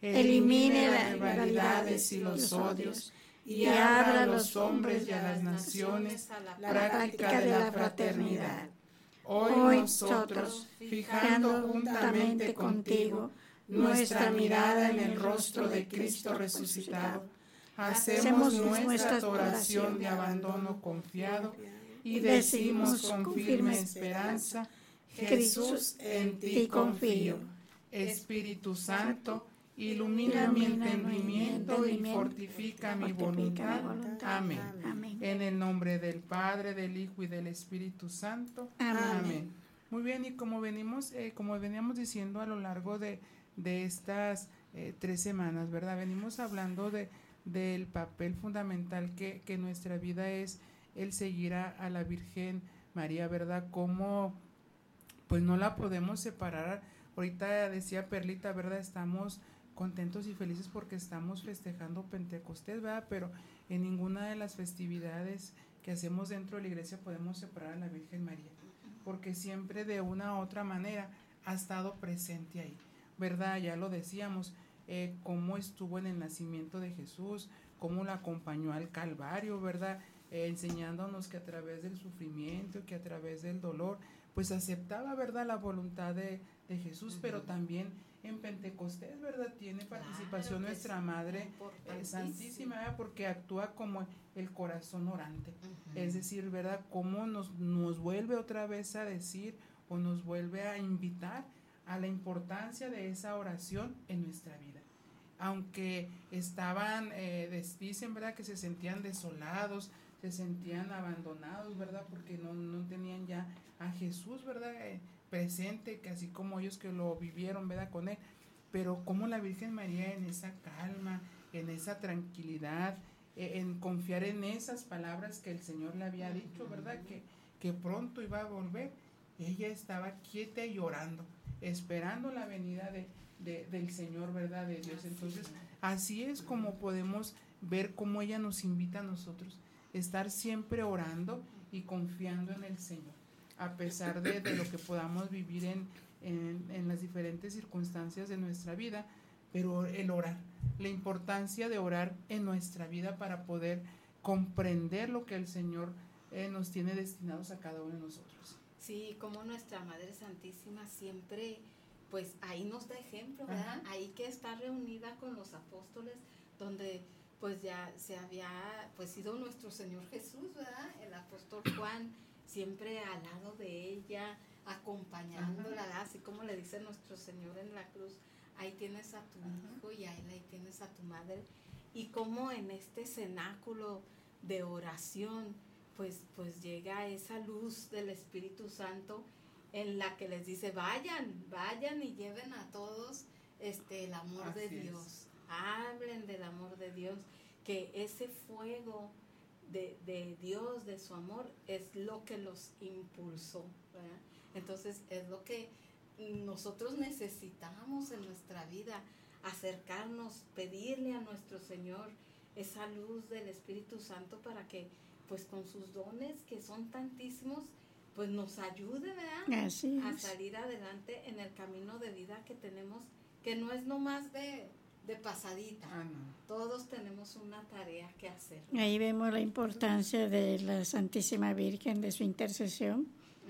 elimine las rivalidades y los odios, y abra a los hombres y a las naciones la práctica de la fraternidad. Hoy nosotros, fijando juntamente contigo nuestra mirada en el rostro de Cristo resucitado, hacemos nuestra oración de abandono confiado y decimos con firme esperanza: Jesús, en ti confío. Espíritu Santo, ilumina mi entendimiento y fortifica mi voluntad. Amén. En el nombre del Padre, del Hijo y del Espíritu Santo. Amén. Muy bien, y como veníamos diciendo a lo largo de estas 3 semanas, ¿verdad? Venimos hablando del papel fundamental que en nuestra vida es el seguir a la Virgen María, ¿verdad? Cómo pues no la podemos separar. Ahorita decía Perlita, ¿verdad? Estamos contentos y felices porque estamos festejando Pentecostés, ¿verdad? Pero en ninguna de las festividades que hacemos dentro de la iglesia podemos separar a la Virgen María, porque siempre de una u otra manera ha estado presente ahí, ¿verdad? Ya lo decíamos, cómo estuvo en el nacimiento de Jesús, cómo la acompañó al Calvario, ¿verdad? Enseñándonos que a través del sufrimiento, que a través del dolor, pues aceptaba, ¿verdad?, la voluntad de Jesús, pero también en Pentecostés, ¿verdad?, tiene participación nuestra Madre Santísima, ¿verdad?, porque actúa como el corazón orante, es decir, ¿verdad?, cómo nos vuelve otra vez a decir o nos vuelve a invitar a la importancia de esa oración en nuestra vida. Aunque estaban, dicen, ¿verdad?, que se sentían desolados, se sentían abandonados, ¿verdad?, porque no tenían ya a Jesús, ¿verdad?, presente, que así como ellos que lo vivieron, ¿verdad?, con él, pero como la Virgen María en esa calma, en esa tranquilidad, en confiar en esas palabras que el Señor le había dicho, ¿verdad?, que pronto iba a volver, ella estaba quieta y orando, esperando la venida del Señor, ¿verdad?, de Dios. Entonces, así es como podemos ver cómo ella nos invita a nosotros, estar siempre orando y confiando en el Señor, a pesar de lo que podamos vivir en las diferentes circunstancias de nuestra vida, pero el orar, la importancia de orar en nuestra vida para poder comprender lo que el Señor nos tiene destinados a cada uno de nosotros. Sí, como nuestra Madre Santísima siempre, pues ahí nos da ejemplo, ¿verdad? Ajá. Ahí que está reunida con los apóstoles, donde pues ya se había pues ido nuestro Señor Jesús, ¿verdad? El apóstol Juan siempre al lado de ella, acompañándola, ¿verdad? Así como le dice nuestro Señor en la cruz: ahí tienes a tu hijo y ahí tienes a tu madre. Y como en este cenáculo de oración pues llega esa luz del Espíritu Santo en la que les dice: vayan y lleven a todos el amor Así de Dios, hablen del amor de Dios, que ese fuego de Dios, de su amor, es lo que los impulsó, ¿verdad? Entonces es lo que nosotros necesitamos en nuestra vida, acercarnos, pedirle a nuestro Señor esa luz del Espíritu Santo para que pues con sus dones, que son tantísimos, pues nos ayude, ¿verdad?, a salir adelante en el camino de vida que tenemos, que no es nomás de pasadita. No. Todos tenemos una tarea que hacer. Ahí vemos la importancia de la Santísima Virgen, de su intercesión,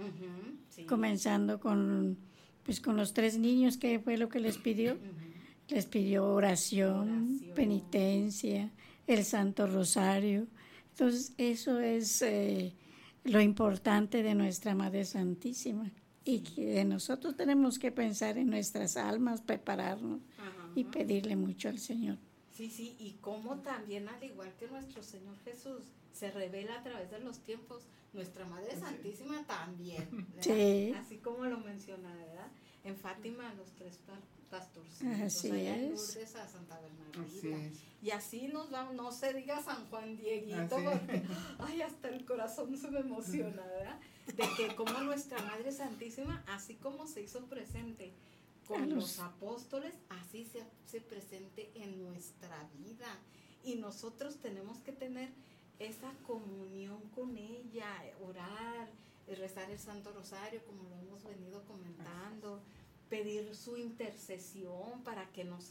sí. Comenzando con los 3 niños, que fue lo que les pidió. Les pidió oración, penitencia, el Santo Rosario. Entonces eso es lo importante de nuestra Madre Santísima, y que nosotros tenemos que pensar en nuestras almas, prepararnos y pedirle mucho al Señor. Sí, y como también, al igual que nuestro Señor Jesús se revela a través de los tiempos, nuestra Madre Santísima también, ¿verdad? Sí. Así como lo menciona, ¿verdad? En Fátima, los 3 pastorcitos, así allá en es. Lourdes a Santa Bernardita. Y así nos vamos, no se diga San Juan Dieguito, porque hasta el corazón se me emociona, ¿verdad? De que como nuestra Madre Santísima, así como se hizo presente con los apóstoles, así se hace presente en nuestra vida. Y nosotros tenemos que tener esa comunión con ella, orar, rezar el Santo Rosario, como lo hemos venido comentando, pedir su intercesión para que nos